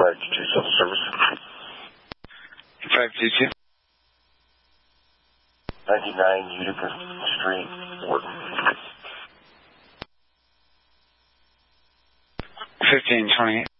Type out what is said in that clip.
522 self-service. 522. 99 Utica Street, Wharton. 1528.